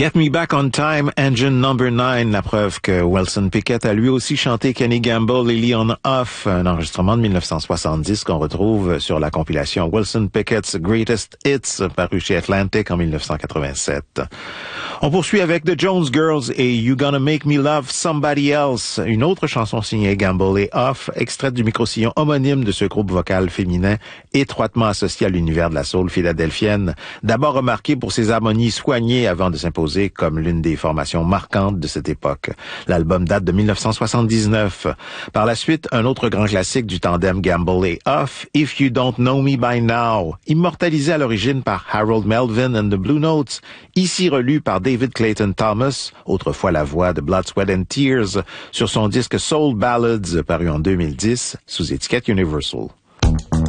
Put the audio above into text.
Get Me Back on Time, Engine Number 9, la preuve que Wilson Pickett a lui aussi chanté Kenny Gamble et Leon Huff, un enregistrement de 1970 qu'on retrouve sur la compilation Wilson Pickett's Greatest Hits, paru chez Atlantic en 1987. On poursuit avec The Jones Girls et You Gonna Make Me Love Somebody Else, une autre chanson signée Gamble et Huff, extraite du micro-sillon homonyme de ce groupe vocal féminin étroitement associé à l'univers de la soul philadelphienne, d'abord remarqué pour ses harmonies soignées avant de s'imposer comme l'une des formations marquantes de cette époque. L'album date de 1979. Par la suite, un autre grand classique du tandem Gamble et Huff, If You Don't Know Me By Now, immortalisé à l'origine par Harold Melvin and the Blue Notes, ici relu par David Clayton Thomas, autrefois la voix de Blood, Sweat and Tears, sur son disque Soul Ballads, paru en 2010, sous étiquette Universal.